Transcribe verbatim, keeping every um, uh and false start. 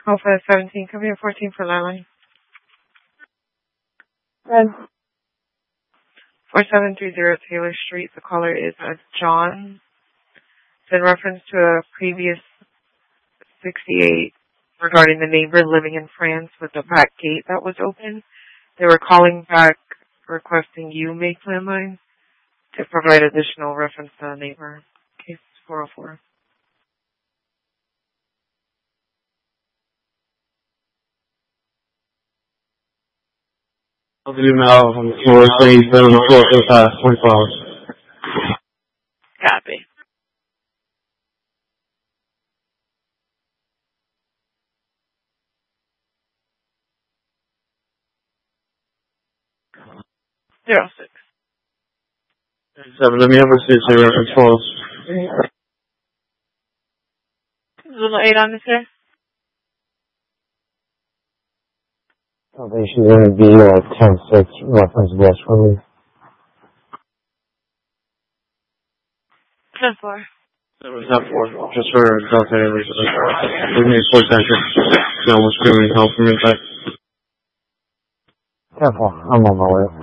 Alpha seventeen, come here, fourteen for Lilac. Red. four seven three zero Taylor Street. The caller is uh, John. It's in reference to a previous sixty-eight regarding the neighbor living in France with the back gate that was open. They were calling back requesting you make landline to provide additional reference to the neighbor. Case four oh four. I'll do now on the floor, so he's been on the floor for the past twenty-four hours. Copy. Zero six. Seven, let me have a six here reference false. Little eight on this here. Salvation is going to be uh, ten six reference bus for me. ten four. Seven, ten four, just for Delta Airways. We made four centric. No one's screaming help from inside. ten four, I'm on my way.